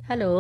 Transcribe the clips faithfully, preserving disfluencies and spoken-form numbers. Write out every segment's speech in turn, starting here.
Hello.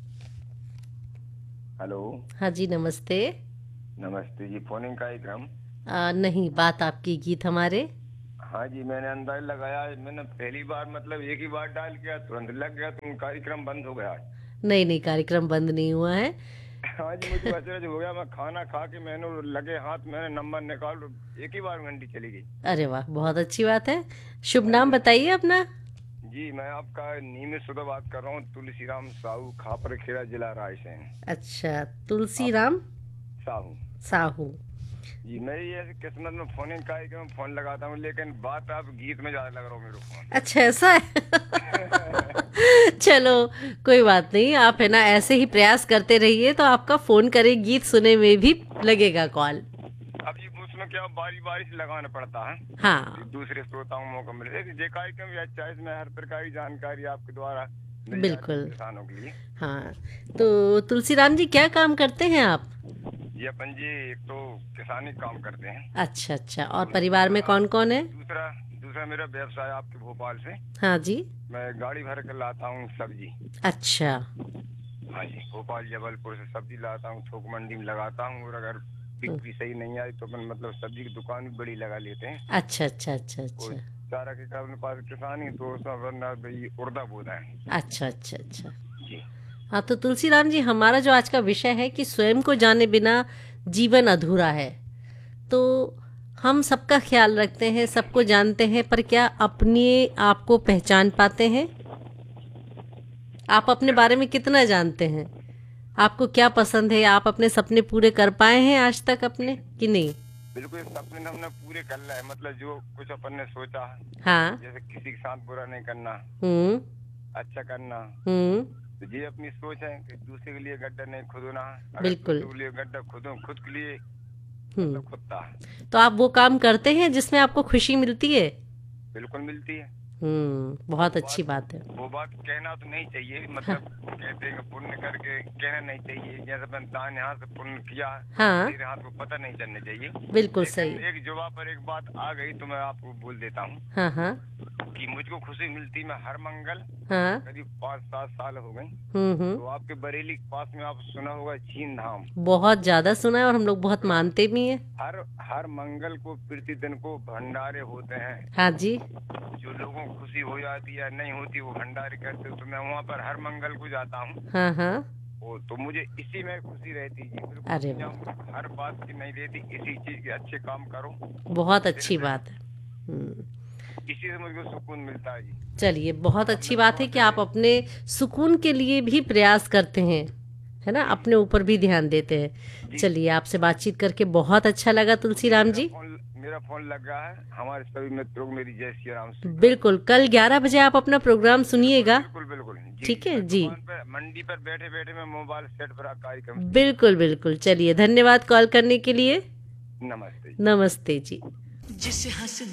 Hello. हाँ जी, नमस्ते। नमस्ते जी, फोनिंग कार्यक्रम। आ, नहीं, बात आपकी गीत हमारे। हाँ जी, मैंने अंदाज लगाया। मैंने पहली बार मतलब एक ही बार डायल किया, तुरंत लग गया, तो कार्यक्रम बंद हो गया। नहीं नहीं, कार्यक्रम बंद नहीं हुआ है। हाँ जी, मुझे वैसे हो गया। मैं खाना खा के मैंने लगे हाथ, मैंने नंबर निकाल, एक ही बार घंटी चली गई। अरे वाह, बहुत अच्छी बात है। शुभ हाँ नाम जी, हाँ बताइए अपना। जी, मैं आपका नियमित सुधा बात कर रहा हूँ, तुलसीराम साहू, खापर खेड़ा, जिला रायसेन। अच्छा, तुलसी आप राम साहू साहू। जी। मेरी ये किस्मत में फोनिंग कार्यक्रम फोन लगाता हूँ, लेकिन बात आप गीत में ज्यादा लग रहा हूँ मेरे अच्छा, ऐसा फोन। है। चलो, कोई बात नहीं। आप है ना ऐसे ही प्रयास करते रहिए तो आपका फोन करे गीत सुने में भी लगेगा कॉल। अब ये उसमें क्या बारी बारी से लगाना पड़ता है, हाँ, दूसरे श्रोताओं को मौका मिले। ये कार्यक्रम भी अच्छा है, इसमें हर प्रकार की जानकारी आपके द्वारा मिल जाती है बिल्कुल। किसानों के लिए। हाँ, तो तुलसीराम जी क्या काम करते हैं आप? ये अपन जी एक तो किसानी काम करते हैं, अच्छा अच्छा, और और परिवार में दूसरा कौन कौन है? दूसरा दूसरा मेरा व्यवसाय आपके भोपाल से। हाँ जी। मैं गाड़ी भर कर लाता हूँ सब्जी। अच्छा। हाँ जी, भोपाल जबलपुर से सब्जी लाता हूँ, थोक मंडी में लगाता हूँ, और अगर हम्म, बिक्री सही नहीं आई तो अपन मतलब सब्जी की दुकान भी बड़ी लगा लेते हैं। अच्छा अच्छा अच्छा और अच्छा चारा के अपने पास किसानी, तो उसमें वरना भाई उड़दा बोदा है अच्छा अच्छा अच्छा। जी। हाँ, तो तुलसीराम जी, हमारा जो आज का विषय है कि स्वयं को जाने बिना जीवन अधूरा है। तो हम सबका ख्याल रखते हैं, सबको जानते हैं, पर क्या अपने आप को पहचान पाते हैं? आप अपने क्या बारे में कितना जानते हैं? आपको क्या पसंद है? आप अपने सपने पूरे कर पाए हैं आज तक अपने कि नहीं? बिल्कुल, सपने हमने पूरे कर लिया है। मतलब जो कुछ अपन ने सोचा, हाँ। जैसे किसी के साथ बुरा नहीं करना, हम्म अच्छा करना, हम्म। तो ये अपनी सोच है कि दूसरे के लिए गड्ढा नहीं खुदना। अगर बिल्कुल। दूसरे के लिए गड्ढा खुदो, खुद के लिए हम्म। मतलब खुदता। तो आप वो काम करते हैं जिसमें आपको खुशी मिलती है? बिल्कुल मिलती है। हम्म, बहुत वो अच्छी बात बात है। वो बात कहना तो नहीं चाहिए, हाँ। मतलब कहते हैं कि पुण्य करके कहना नहीं चाहिए। जैसे अपन दान यहाँ से पुण्य किया, हाँ, मेरे हाथ को पता नहीं चलना चाहिए। बिल्कुल लेकिन सही। एक जुबान पर एक बात आ गई तो मैं आपको बोल देता हूँ हाँ हाँ कि मुझको खुशी मिलती। मैं हर मंगल, हाँ। करीब पाँच सात साल हो गए, हम्म हम्म। तो आपके बरेली के पास में आप सुना होगा चीन धाम। बहुत ज्यादा सुना है और हम लोग बहुत हाँ, मानते भी हैं। हर हर मंगल को प्रतिदिन को भंडारे होते हैं। हाँ जी। जो लोगों को खुशी हो जाती है नहीं होती, वो भंडारे करते हो, तो मैं वहाँ पर हर मंगल को जाता हूँ। हाँ हाँ। वो तो मुझे इसी में खुशी रहती है। बिल्कुल अरे दुनिया वाह, में हर बात की नहीं रहती, इसी चीज के अच्छे काम करो, बहुत दिल अच्छी से, बात है। हम्म। इसी से मुझको सुकून मिलता है जी। चलिए, बहुत अब अच्छी मैं बात है कि थोड़ा आप अपने सुकून के लिए भी प्रयास करते हैं, है ना, जी अपने ऊपर भी ध्यान देते हैं। जी। चलिए, आपसे बातचीत करके बहुत अच्छा लगा जी, तुलसीराम मेरा जी। फोन मेरा फोन लग गया है। हमारे सभी मित्रों को मेरी जय श्री राम स्वीकार। बिल्कुल, कल ग्यारह बजे आप अपना प्रोग्राम बिल्कुल सुनिएगा। बिल्कुल बिल्कुल जी। ठीक है मैं जी। दुकान पर मंडी पर बैठे बैठे मैं मोबाइल सेट पर कार्यक्रम सुनूंगा। बिल्कुल बिल्कुल। चलिए, धन्यवाद कॉल करने के लिए। नमस्ते। नमस्ते जी। जिसे हंस